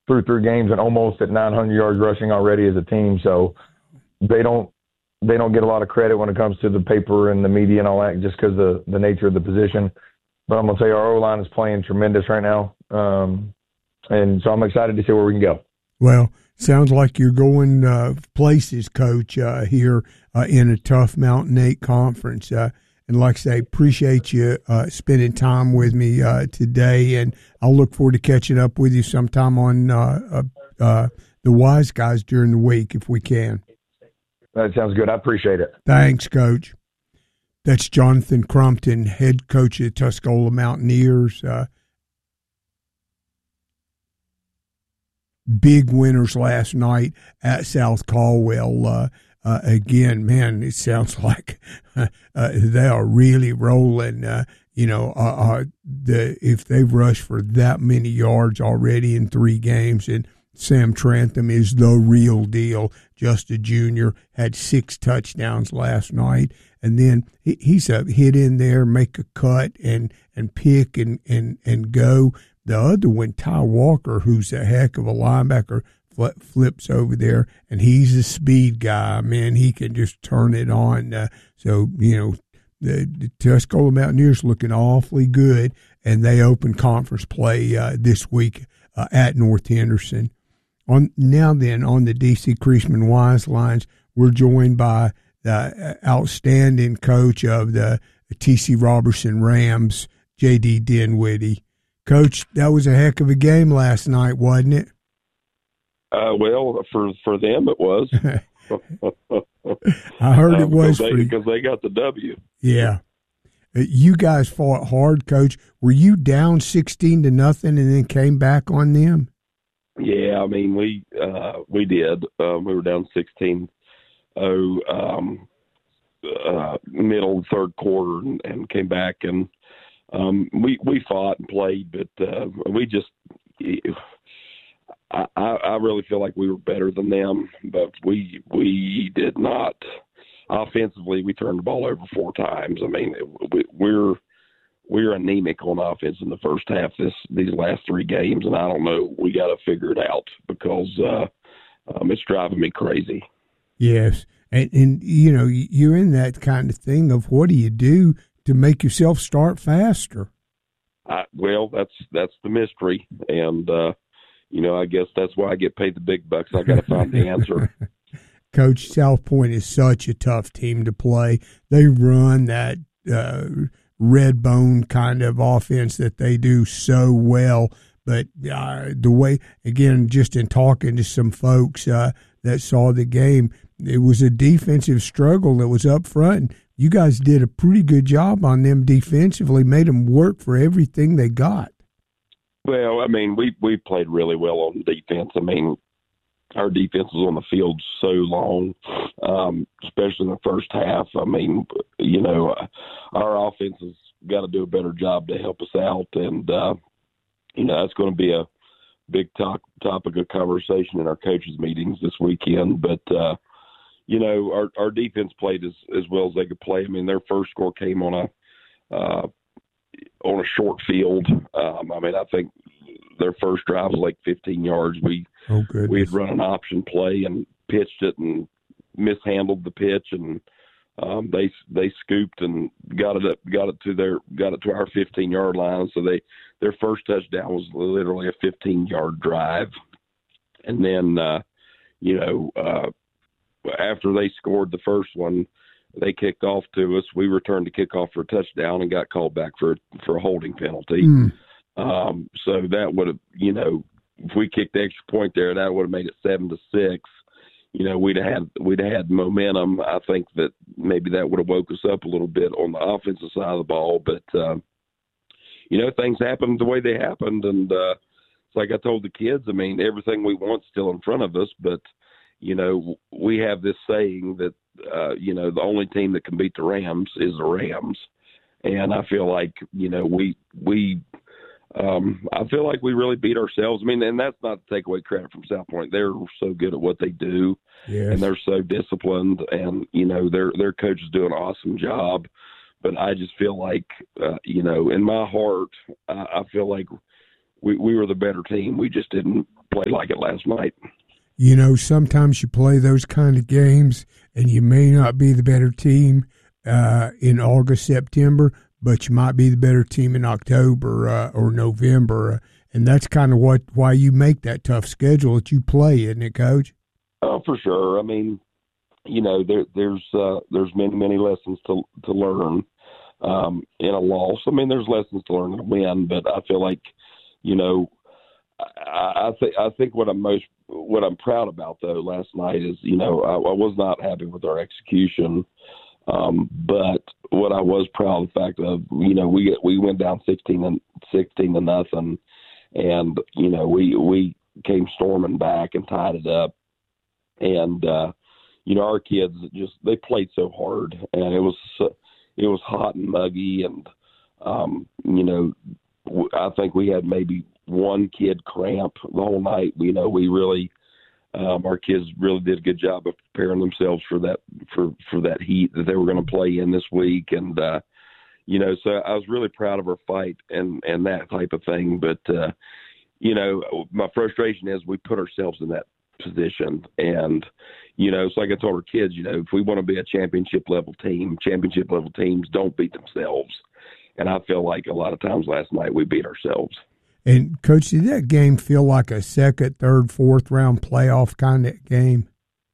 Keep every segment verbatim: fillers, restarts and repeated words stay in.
through three games and almost at nine hundred yards rushing already as a team. So they don't they don't get a lot of credit when it comes to the paper and the media and all that, just because of the, the nature of the position. But I'm gonna say our O-line is playing tremendous right now, um, and so I'm excited to see where we can go. Well, sounds like you're going uh, places, Coach, uh, here uh, in a tough Mountain Eight conference. Uh, and like I say, appreciate you uh, spending time with me uh, today, and I'll look forward to catching up with you sometime on uh, uh, uh, the Wise Guys during the week if we can. That sounds good. I appreciate it. Thanks, Coach. That's Jonathan Crumpton, head coach of the Tuscola Mountaineers. Uh, big winners last night at South Caldwell. Uh, uh, again, man, it sounds like uh, uh, they are really rolling. Uh, you know, uh, uh, the if they've rushed for that many yards already in three games, and Sam Trantham is the real deal. Just a junior, had six touchdowns last night. And then he, he's a hit in there, make a cut, and, and pick and, and, and go. The other one, Ty Walker, who's a heck of a linebacker, fl- flips over there, and he's a speed guy. Man, he can just turn it on. Uh, so, you know, the, the Tuscola Mountaineers looking awfully good, and they open conference play uh, this week uh, at North Henderson. On now then, on the D C Creasman Wise lines, we're joined by the outstanding coach of the T C Robertson Rams, J D Dinwiddie. Coach, that was a heck of a game last night, wasn't it? Uh, well, for for them it was. I heard it was um, for because they, they got the W. Yeah, you guys fought hard, Coach. Were you down sixteen to nothing and then came back on them? Yeah, I mean we uh, we did. Um, we were down sixteen oh um, uh, middle third quarter and, and came back and um, we we fought and played, but uh, we just I, I really feel like we were better than them, but we we did not offensively. We turned the ball over four times. I mean we, we're we're anemic on offense in the first half this these last three games, and I don't know. We got to figure it out because uh, um, it's driving me crazy. Yes, and, and you know you're in that kind of thing of what do you do to make yourself start faster? I, well, that's that's the mystery, and uh, you know I guess that's why I get paid the big bucks. I got to find the answer. Coach, South Point is such a tough team to play. They run that uh, red bone kind of offense that they do so well. But uh, the way, again, just in talking to some folks uh, that saw the game, it was a defensive struggle that was up front. You guys did a pretty good job on them defensively, made them work for everything they got. Well, I mean, we, we played really well on defense. I mean, our defense was on the field so long, um, especially in the first half. I mean, you know, our offense has got to do a better job to help us out. And, uh, you know, that's going to be a big top, topic of conversation in our coaches' meetings this weekend. But, uh, you know, our, our defense played as, as well as they could play. I mean, their first score came on a uh, on a short field. Um, I mean, I think their first drive was like fifteen yards. We oh, we had run an option play and pitched it and mishandled the pitch, and um, they they scooped and got it up, got it to their got it to our fifteen yard line. So they their first touchdown was literally a fifteen yard drive, and then uh, you know uh, after they scored the first one, they kicked off to us. We returned the kickoff for a touchdown and got called back for for a holding penalty. Mm. Um, so that would have, you know, if we kicked the extra point there, that would have made it seven to six. You know, we'd have had we'd have had momentum. I think that maybe that would have woke us up a little bit on the offensive side of the ball. But uh, you know, things happened the way they happened, and uh, it's like I told the kids. I mean, everything we want's still in front of us, but you know, we have this saying that uh, you know the only team that can beat the Rams is the Rams, and I feel like you know we we. Um, I feel like we really beat ourselves. I mean, and that's not to take away credit from South Point. They're so good at what they do, yes. and they're so disciplined, and you know their their coaches do an awesome job. But I just feel like, uh, you know, in my heart, I, I feel like we, we were the better team. We just didn't play like it last night. You know, sometimes you play those kind of games and you may not be the better team uh, in August, September, but you might be the better team in October uh, or November. Uh, and that's kind of what why you make that tough schedule that you play, isn't it, Coach? Oh, for sure. I mean, you know, there, there's uh, there's many, many lessons to to learn um, in a loss. I mean, there's lessons to learn in a win, but I feel like, you know, I, I think I think what I'm most what I'm proud about though last night is, you know, I, I was not happy with our execution, um, but what I was proud of the fact of, you know, we we went down sixteen and sixteen to nothing, and you know we we came storming back and tied it up, and uh, you know our kids just they played so hard, and it was it was hot and muggy, and um, you know I think we had maybe one kid cramp the whole night. You know, we really, um, our kids really did a good job of preparing themselves for that, for, for that heat that they were going to play in this week. And, uh, you know, so I was really proud of our fight and, and that type of thing. But, uh, you know, my frustration is we put ourselves in that position. And, you know, it's like I told our kids, you know, if we want to be a championship level team, championship level teams don't beat themselves. And I feel like a lot of times last night we beat ourselves. And, Coach, did that game feel like a second, third, fourth round playoff kind of game?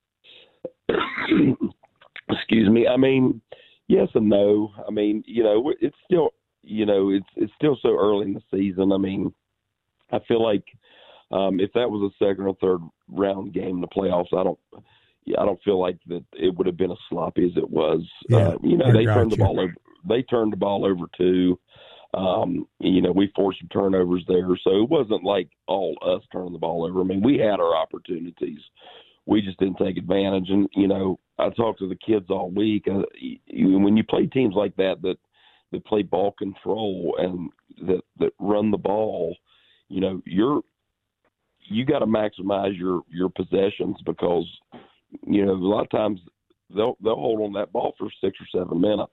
Excuse me. I mean, yes and no. I mean, you know, it's still, you know, it's it's still so early in the season. I mean, I feel like um, if that was a second or third round game in the playoffs, I don't, I don't feel like that it would have been as sloppy as it was. Yeah, uh, you know, I they turned you. the ball over. They turned the ball over too. Um, you know, we forced some turnovers there, so it wasn't like all us turning the ball over. I mean, we had our opportunities. We just didn't take advantage. And, you know, I talked to the kids all week. Uh, you, when you play teams like that, that, that play ball control and that, that run the ball, you know, you're, you got to maximize your, your possessions because, you know, a lot of times they'll, they'll hold on that ball for six or seven minutes.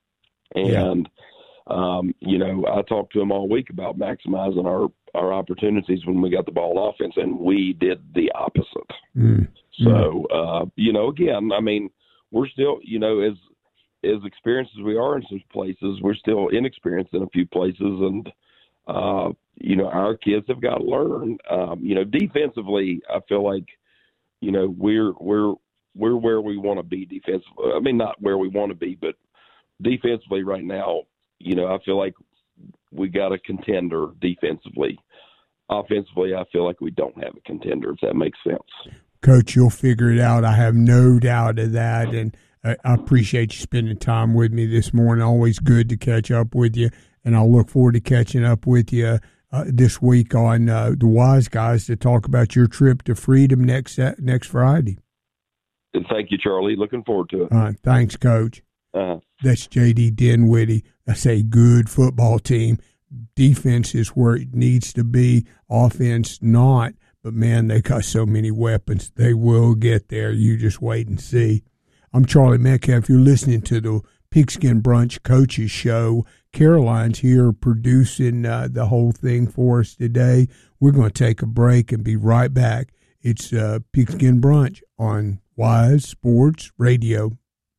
And, yeah. Um, you know, I talked to him all week about maximizing our, our opportunities when we got the ball offense, and we did the opposite. Mm. So, uh, you know, again, I mean, we're still, you know, as as experienced as we are in some places, we're still inexperienced in a few places, and, uh, you know, our kids have got to learn. Um, you know, defensively, I feel like, you know, we're we're we're where we want to be defensively. I mean, not where we want to be, but defensively right now, you know, I feel like we got a contender defensively. Offensively, I feel like we don't have a contender, if that makes sense. Coach, you'll figure it out. I have no doubt of that, and I appreciate you spending time with me this morning. Always good to catch up with you, and I'll look forward to catching up with you uh, this week on uh, the Wise Guys to talk about your trip to freedom next uh, next Friday. And thank you, Charlie. Looking forward to it. All right. Thanks, Coach. Uh-huh. That's J D Dinwiddie. That's a good football team. Defense is where it needs to be. Offense, not. But, man, they got so many weapons. They will get there. You just wait and see. I'm Charlie Metcalf. You're listening to the Pigskin Brunch Coaches Show. Caroline's here producing uh, the whole thing for us today. We're going to take a break and be right back. It's uh, Pigskin Brunch on Wise Sports Radio.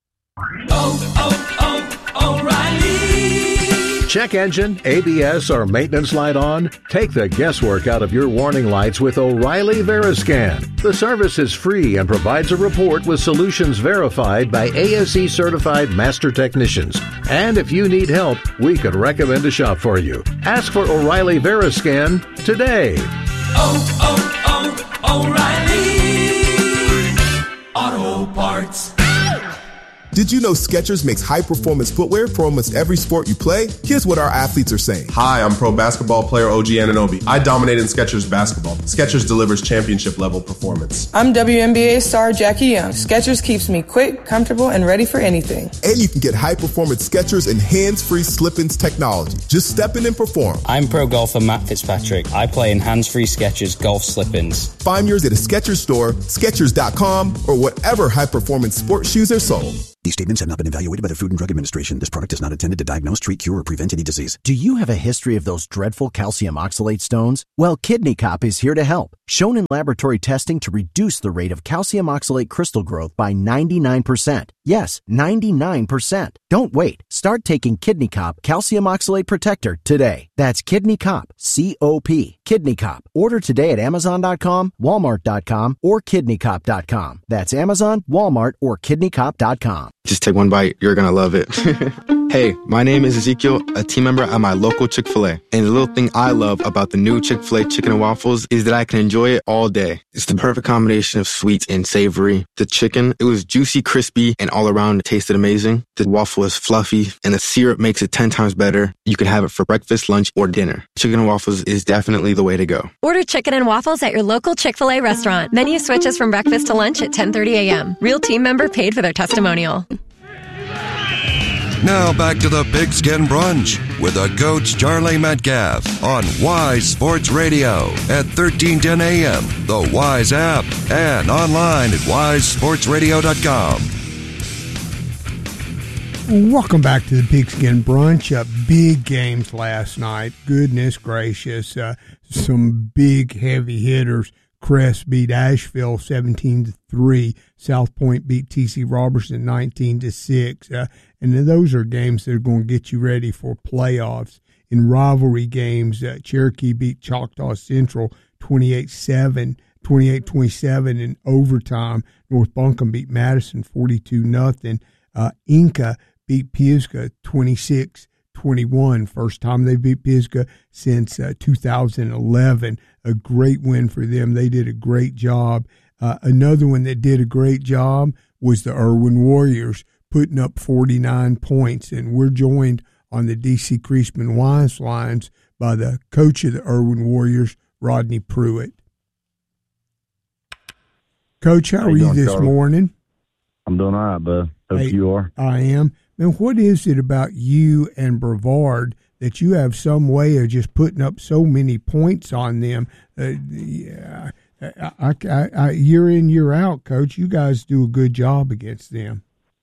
Oh, oh, oh, O'Reilly. Check engine, A B S, or maintenance light on? Take the guesswork out of your warning lights with O'Reilly Veriscan. The service is free and provides a report with solutions verified by A S E certified master technicians. And if you need help, we could recommend a shop for you. Ask for O'Reilly Veriscan today. Oh, oh, oh, O'Reilly Auto Parts. Did you know Skechers makes high-performance footwear for almost every sport you play? Here's what our athletes are saying. Hi, I'm pro basketball player O G Anunoby. I dominate in Skechers basketball. Skechers delivers championship-level performance. I'm W N B A star Jackie Young. Skechers keeps me quick, comfortable, and ready for anything. And you can get high-performance Skechers and hands-free slip-ins technology. Just step in and perform. I'm pro golfer Matt Fitzpatrick. I play in hands-free Skechers golf slip-ins. Find yours at a Skechers store, Skechers dot com, or whatever high-performance sports shoes are sold. These statements have not been evaluated by the Food and Drug Administration. This product is not intended to diagnose, treat, cure, or prevent any disease. Do you have a history of those dreadful calcium oxalate stones? Well, Kidney Cop is here to help. Shown in laboratory testing to reduce the rate of calcium oxalate crystal growth by ninety-nine percent. Yes, ninety-nine percent. Don't wait. Start taking Kidney Cop Calcium Oxalate Protector today. That's Kidney Cop, C O P. Kidney Cop. Order today at Amazon dot com, Walmart dot com, or Kidney Cop dot com. That's Amazon, Walmart, or Kidney Cop dot com. Just take one bite. You're going to love it. Hey, my name is Ezekiel, a team member at my local Chick-fil-A. And the little thing I love about the new Chick-fil-A chicken and waffles is that I can enjoy it all day. It's the perfect combination of sweet and savory. The chicken, it was juicy, crispy, and all around it tasted amazing. The waffle is fluffy, and the syrup makes it ten times better. You can have it for breakfast, lunch, or dinner. Chicken and waffles is definitely the way to go. Order chicken and waffles at your local Chick-fil-A restaurant. Menu switches from breakfast to lunch at ten thirty a.m. Real team member paid for their testimonial. Now back to the Pigskin Brunch with the Coach Charlie Metcalf on Wise Sports Radio at thirteen ten a.m., the Wise app, and online at wise sports radio dot com. Welcome back to the Pigskin Brunch. Uh, big games last night. Goodness gracious. Uh, some big heavy hitters. Crest beat Asheville seventeen to three. South Point beat T C Robertson nineteen to six. Uh, and those are games that are going to get you ready for playoffs. In rivalry games, uh, Cherokee beat Choctaw Central twenty-eight seven, twenty-eight twenty-seven in overtime. North Buncombe beat Madison forty-two nothing. Uh, Inca beat Pisgah twenty-six twenty-one. First time they beat Pisgah since uh, two thousand eleven. A great win for them. They did a great job. Uh, another one that did a great job was the Irwin Warriors, putting up forty-nine points. And we're joined on the D C Creasman Wise lines by the coach of the Irwin Warriors, Rodney Pruitt. Coach, how, how are you, doing, this Charlie? morning? I'm doing all right, bud. Hope hey, you are. I am. Man, what is it about you and Brevard that you have some way of just putting up so many points on them? Uh, yeah, I, I, I, year in, year out, Coach, you guys do a good job against them.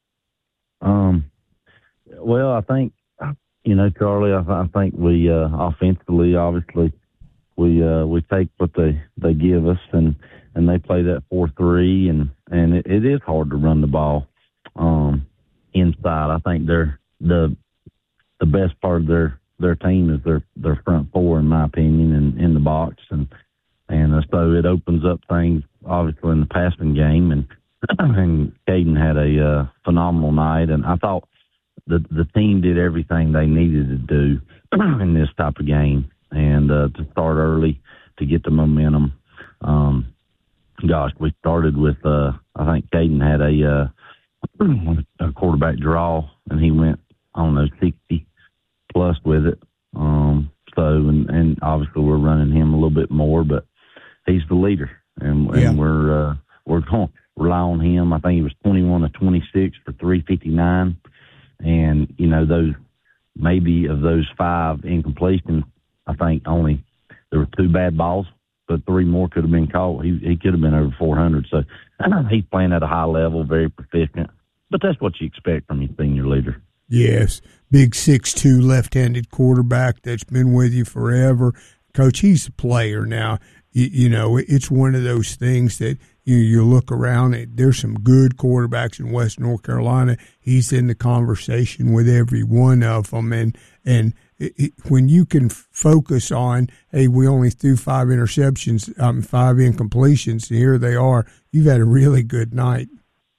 Um, well, I think, you know, Charlie, I, I think we uh, offensively, obviously, we uh, we take what they, they give us, and, and they play that four three, and, and it, it is hard to run the ball um, inside. I think they're the the best part of their, their team is their, their front four, in my opinion, and in the box, and and uh, so it opens up things obviously in the passing game, and and Caden had a uh, phenomenal night, and I thought the the team did everything they needed to do in this type of game, and uh, to start early to get the momentum. Um, gosh, we started with uh, I think Caden had a uh, a quarterback draw, and he went, I don't know, sixty plus with it. Um, so, and, and obviously we're running him a little bit more, but he's the leader, and, yeah. and we're uh, we're going to rely on him. I think he was twenty-one to twenty-six for three fifty-nine, and you know, those maybe of those five incompletions, I think only there were two bad balls, but three more could have been caught. He he could have been over four hundred. So he's playing at a high level, very proficient. But that's what you expect from your senior leader. Yes, big six two left-handed quarterback that's been with you forever. Coach, he's a player now. You, you know, it's one of those things that you you look around at. There's some good quarterbacks in West North Carolina. He's in the conversation with every one of them, and and it, it, when you can focus on, hey, we only threw five interceptions, um, five incompletions, and here they are. You've had a really good night.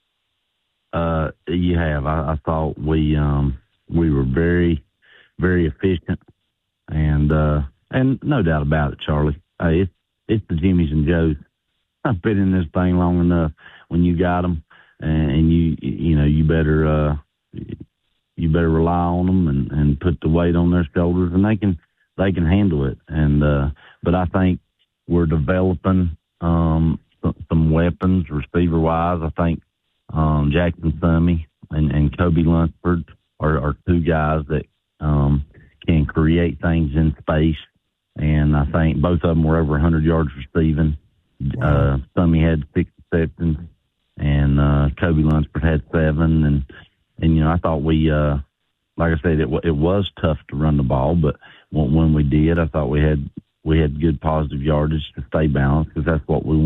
Uh, you have. I, I thought we um we were very, very efficient, and uh, and no doubt about it, Charlie. Uh, it's it's the Jimmys and Joes. I've been in this thing long enough. When you got them, and you you know you better uh you better rely on them and, and put the weight on their shoulders, and they can they can handle it. And uh, but I think we're developing um some weapons receiver wise. I think. Um, Jackson Summy and, and Kobe Lunsford are, are two guys that um, can create things in space, and I think both of them were over one hundred yards receiving. Wow. Uh, Summy had six receptions, and uh, Kobe Lunsford had seven, and and you know, I thought we, uh, like I said, it it was tough to run the ball, but when, when we did, I thought we had we had good positive yardage to stay balanced because that's what we